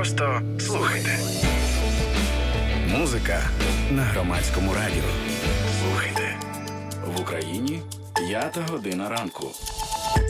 просто слухайте. Музика на Громадському радіо. Слухайте. В Україні 5 година ранку.